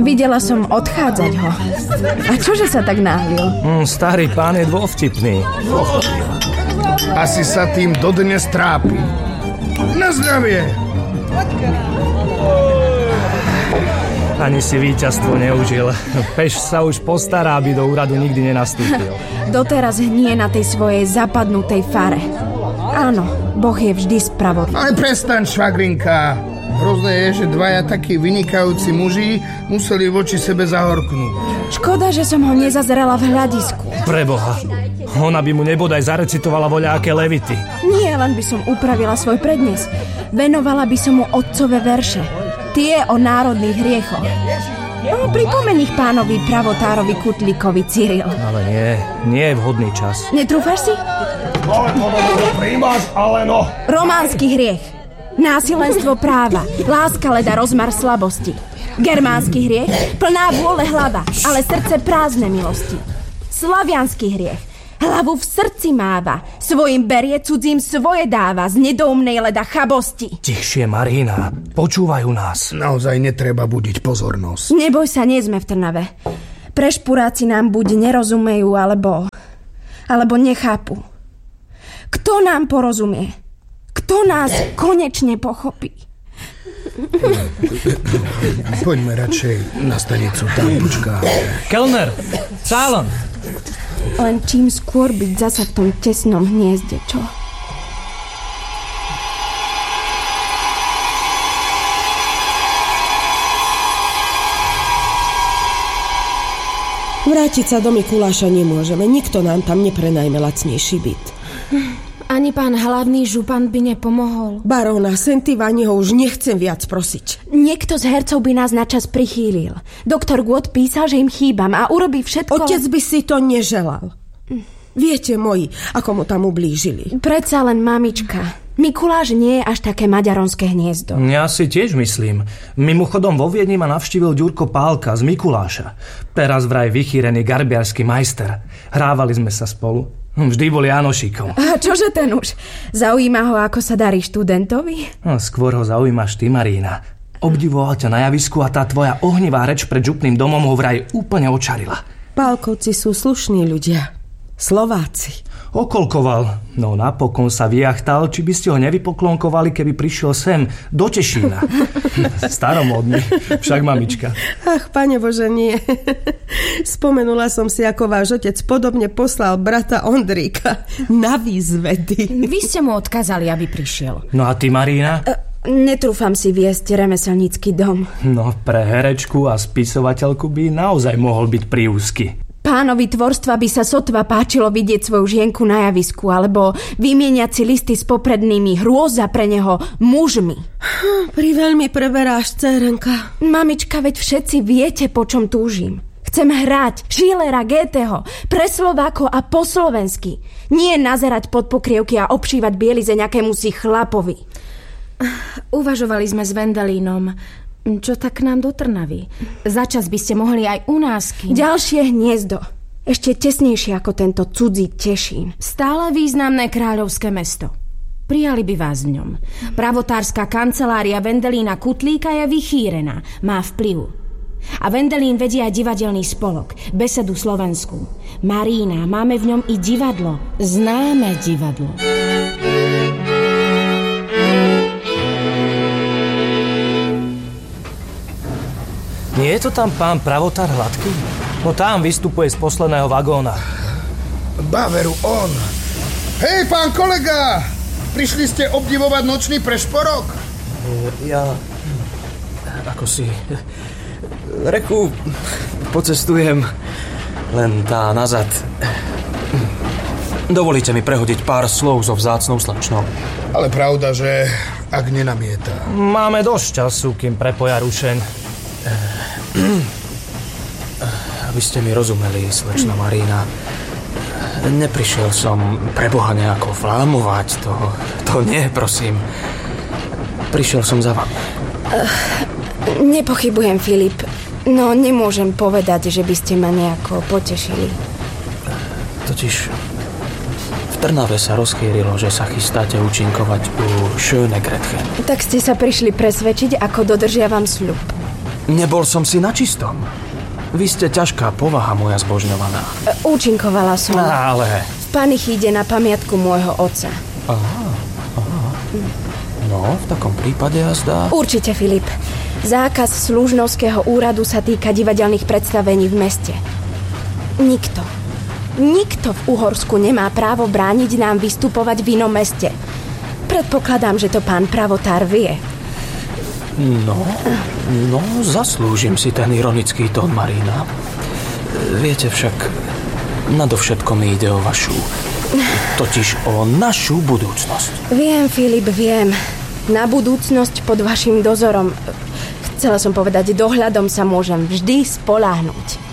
Videla som odchádzať ho. A čože sa tak náhlil? Starý pán je dôvtipný. Asi sa tým dodnes trápi. Na zdravie! Ani si víťazstvo neužil. Peš sa už postará, aby do úradu nikdy nenastúpil. Doteraz hnie na tej svojej zapadnutej fare. Áno, Boh je vždy spravodlivý. Ale prestaň, švagrinka. Hrozné je, že dvaja takí vynikajúci muži museli voči sebe zahorknúť. Škoda, že som ho nezazrela v hľadisku. Preboha, ona by mu nebodaj zarecitovala voľaké levity. Nie, len by som upravila svoj prednes. Venovala by som mu otcové verše. Tie o národných hriechoch. No, pripomeň ich pánovi pravotárovi Kutlíkovi, Cyril. Ale nie je vhodný čas. Netrúfaš si? Príjmaš, ale no. Románsky hriech. Násilenstvo práva. Láska leda rozmar slabosti. Germánsky hriech. Plná vôle hlava, ale srdce prázdne milosti. Slaviansky hriech. Hlavu v srdci máva. Svojim berie, cudzím svoje dáva. Z nedoumnej leda chabosti. Tichšie, Marina. Počúvajú nás. Naozaj netreba budiť pozornosť. Neboj sa, nie sme v Trnave. Prešpuráci nám buď nerozumejú, alebo nechápu. Kto nám porozumie? Kto nás konečne pochopí? Poďme radšej na stanicu, tam počká. Kellner, Salon. Len čím skôr byť zasa v tom tesnom hniezde, čo? Vrátiť sa do Mikuláša nemôžeme. Nikto nám tam neprenajme lacnejší byt. Ani pán hlavný župan by nepomohol. Baróna Sentivaniho už nechcem viac prosiť. Niekto z hercov by nás načas prichýlil. Doktor Good písal, že im chýbam a urobí všetko... Otec by si to neželal. Viete, moji, ako mu tam ublížili. Predsa len mamička. Mikuláš nie je až také maďaronské hniezdo. Ja si tiež myslím. Mimochodom vo Viedni ma navštívil Ďurko Pálka z Mikuláša. Teraz vraj vychýrený garbiarsky majster. Hrávali sme sa spolu. Vždy bol Janošikom. A čože ten už? Zaujíma ho, ako sa darí študentovi? Skôr ho zaujímaš ty, Marína. Obdivoval ťa na javisku a tá tvoja ohnivá reč pred župným domom ho vraj úplne očarila. Pálkovci sú slušní ľudia. Slováci. Okolkoval. No napokon sa vyjachtal, či by ste ho nevypoklonkovali, keby prišiel sem, do Tešína. Staromódny, však mamička. Ach, Pane Bože, nie. Spomenula som si, ako váš otec podobne poslal brata Ondríka na výzvedy. Vy ste mu odkázali, aby prišiel. No a ty, Marína? Netrúfam si viesť remeselnícky dom. No, pre herečku a spisovateľku by naozaj mohol byť priúzky. Pánovi tvorstva by sa sotva páčilo vidieť svoju žienku na javisku alebo vymieňať si listy s poprednými, hrôza pre neho mužmi. Priveľmi preberáš, dcérenka. Mamička, veď všetci viete, po čom túžim. Chcem hrať Schillera, Goetheho, pre Slovákov a po slovensky. Nie nazerať pod pokrievky a obšívať bielize nejakému si chlapovi. Uvažovali sme s Vendelínom. Čo tak nám do Trnavy? Začas by ste mohli aj u nás. Ďalšie hniezdo. Ešte tesnejšie ako tento cudzí Tešín. Stále významné kráľovské mesto. Prijali by vás v ňom. Pravotárska kancelária Vendelína Kutlíka je vychýrená. Má vplyv. A Vendelín vedie aj divadelný spolok. Besedu slovenskú. Marína, máme v ňom i divadlo. Známe divadlo. Nie je to tam pán pravotár Hladký? No tam vystupuje z posledného vagóna. Baveru on. Hej, pán kolega! Prišli ste obdivovať nočný prešporok? Ja... Ako si... Reku... Pocestujem... Len tá nazad... Dovolíte mi prehodiť pár slov so vzácnou slečnou. Ale pravda, že ak nenamieta. Máme dosť času, kým prepoja rušeň. Aby ste mi rozumeli, slečna Marína. Neprišiel som pre Boha nejako flámovať. To nie, prosím. Prišiel som za vami. Nepochybujem, Filip. No nemôžem povedať, že by ste ma nejako potešili. Totiž v Trnave sa rozchýrilo, že sa chystáte účinkovať u Schöne Gretchen. Tak ste sa prišli presvedčiť, ako dodržiavam sľub. Nebol som si na čistom. Vy ste ťažká povaha, moja zbožňovaná. Účinkovala som Ale... v panichíde na pamiatku môjho otca. Aha. No, v takom prípade jazdá... Určite, Filip. Zákaz služnovského úradu sa týka divadelných predstavení v meste. Nikto v Uhorsku nemá právo brániť nám vystupovať v inom meste. Predpokladám, že to pán pravotár vie. No, zaslúžim si ten ironický tón, Marína. Viete však, nadovšetko mi ide o vašu, totiž o našu budúcnosť. Viem, Filip, viem. Na budúcnosť pod vašim dozorom, chcela som povedať, dohľadom sa môžem vždy spoľahnúť.